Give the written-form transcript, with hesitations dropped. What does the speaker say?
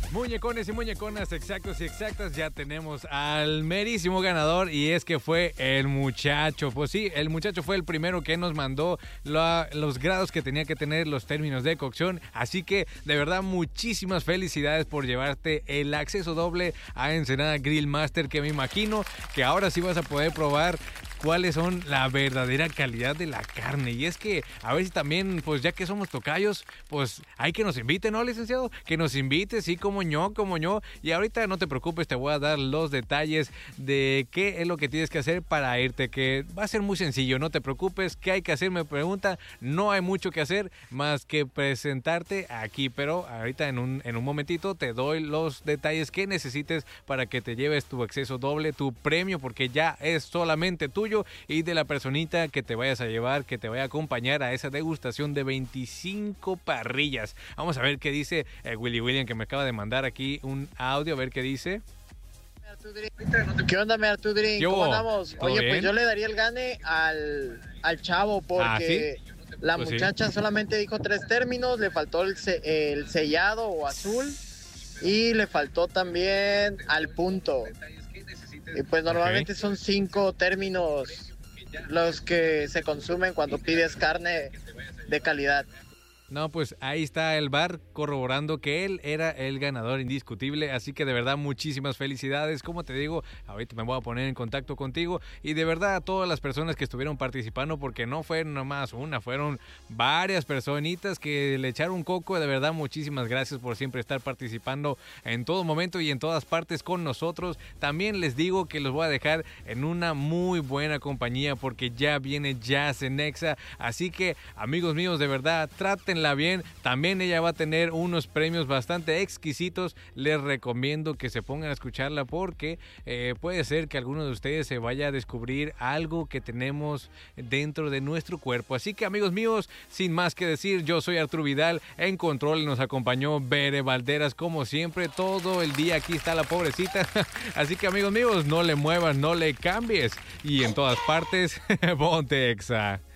Muñecones y muñeconas, exactos y exactas, ya tenemos al merísimo ganador y es que fue el muchacho. Pues sí, el muchacho fue el primero que nos mandó los grados que tenía que tener, los términos de cocción. Así que de verdad muchísimas felicidades por llevarte el acceso doble a Ensenada Grill Master, que me imagino que ahora sí vas a poder probar cuáles son la verdadera calidad de la carne. Y es que a ver si también, pues ya que somos tocayos, pues hay que nos invite, ¿no, licenciado? Que nos invite, sí, como yo. Y ahorita no te preocupes, te voy a dar los detalles de qué es lo que tienes que hacer para irte, que va a ser muy sencillo, no te preocupes. ¿Qué hay que hacer? Me pregunta. No hay mucho que hacer más que presentarte aquí, pero ahorita en un momentito te doy los detalles que necesites para que te lleves tu acceso doble, tu premio, porque ya es solamente tuyo y de la personita que te vayas a llevar, que te vaya a acompañar a esa degustación de 25 parrillas. Vamos a ver qué dice Willy William, que me acaba de mandar aquí un audio, a ver qué dice. ¿Qué onda, mi Artudrín? ¿Cómo andamos? Oye, bien? pues yo le daría el gane al chavo porque ¿sí? la Pues muchacha solamente dijo 3 términos, le faltó el sellado o azul y le faltó también al punto. Y pues normalmente son 5 términos los que se consumen cuando pides carne de calidad. No, pues ahí está el bar corroborando que él era el ganador indiscutible, así que de verdad muchísimas felicidades. Como te digo, ahorita me voy a poner en contacto contigo y de verdad a todas las personas que estuvieron participando, porque no fue nomás una, fueron varias personitas que le echaron coco. De verdad muchísimas gracias por siempre estar participando en todo momento y en todas partes con nosotros. También les digo que los voy a dejar en una muy buena compañía porque ya viene Jazz en Nexa, así que amigos míos, de verdad traten bien. También ella va a tener unos premios bastante exquisitos. Les recomiendo que se pongan a escucharla porque puede ser que alguno de ustedes se vaya a descubrir algo que tenemos dentro de nuestro cuerpo. Así que amigos míos, sin más que decir, yo soy Arturo Vidal. En control nos acompañó Bere Valderas como siempre. Todo el día aquí está la pobrecita. Así que amigos míos, no le muevas, no le cambies. Y en todas partes, ponte Exa.